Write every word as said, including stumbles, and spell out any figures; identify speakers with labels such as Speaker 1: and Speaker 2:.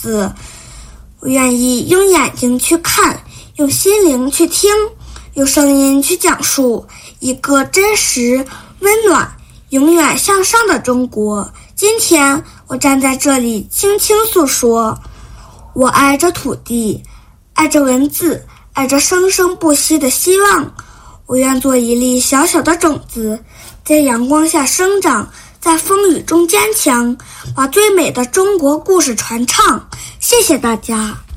Speaker 1: 子。我愿意用眼睛去看，用心灵去听，用声音去讲述一个真实、温暖、永远向上的中国。今天我站在这里轻轻诉说，我爱这土地，爱这文字，爱这生生不息的希望。我愿做一粒小小的种子，在阳光下生长，在风雨中坚强，把最美的中国故事传唱。谢谢大家。